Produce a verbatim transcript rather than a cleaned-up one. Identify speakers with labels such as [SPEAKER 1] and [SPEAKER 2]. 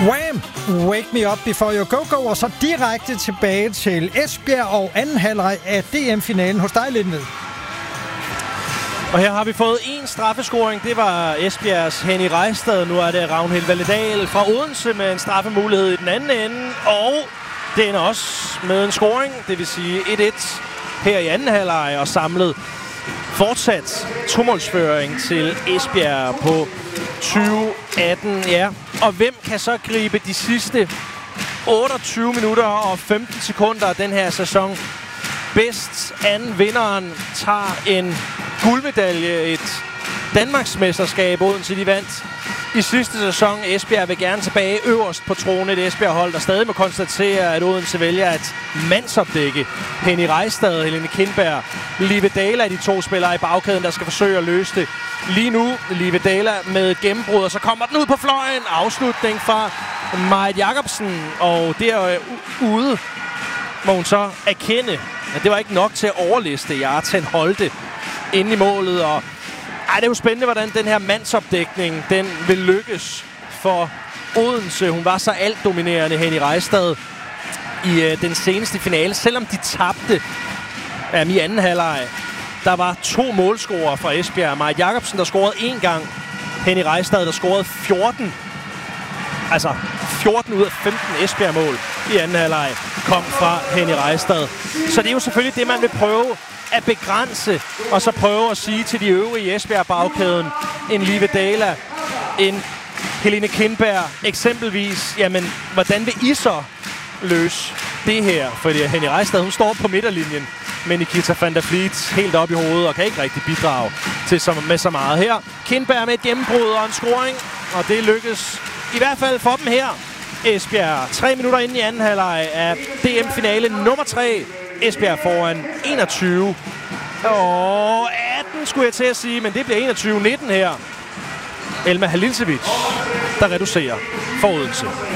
[SPEAKER 1] Wham! Wake Me Up Before You Go Go, og så direkte tilbage til Esbjerg og anden halvleg af D M-finalen hos dig, Lindved.
[SPEAKER 2] Og her har vi fået en straffescoring. Det var Esbjergs Henny Reistad. Nu er det Ragnhild Valledal fra Odense med en straffemulighed i den anden ende. Og det ender også med en scoring, det vil sige et et her i anden halvleg og samlet fortsat tomålsføring til Esbjerg på tyve atten. Ja. Og hvem kan så gribe de sidste otteogtyve minutter og femten sekunder af den her sæson bedst an? Vinderen tager en guldmedalje, et Danmarksmesterskab. Odense, de vandt i sidste sæson. Esbjerg vil gerne tilbage øverst på tronen. Et Esbjerg-hold, der stadig må konstatere, at Odense vælger at mandsopdække Henny Reistad, Helene Kindberg, Live Dala, de to spillere i bagkæden, der skal forsøge at løse det. Lige nu, Live Dala med gennembrud, og så kommer den ud på fløjen. Afslutning fra Marit Jacobsen, og der ude må hun så erkende, at det var ikke nok til at overliste Jartan Holte inde i målet. Og ej, det er jo spændende, hvordan den her mandsopdækning, den vil lykkes for Odense. Hun var så altdominerende, Henny Reistad, i øh, den seneste finale, selvom de tabte ja, i anden halvleg. Der var to målscorer fra Esbjerg. Marit Jacobsen, der scorede én gang. Henny Reistad, der scorede fjorten. Altså fjorten ud af femten Esbjerg-mål i anden halvleg kom fra Henny Reistad. Så det er jo selvfølgelig det, man vil prøve at begrænse, og så prøve at sige til de øvrige Esbjerg-bagkæden, en Live Dala, en Helene Kindberg eksempelvis, jamen, hvordan vil I så løse det her? Fordi Henny Reistad, hun står på midterlinjen, men Nikita van der Vliet helt op i hovedet og kan ikke rigtig bidrage til så, med så meget her. Kindberg med et gennembrud og en scoring, og det lykkes i hvert fald for dem her. Esbjerg, tre minutter inde i anden halvleg af D M-finale nummer tre. Esbjerg foran enogtyve. Og atten skulle jeg til at sige, men det bliver enogtyve nitten her. Elma Halilsevic, der reducerer for Odense.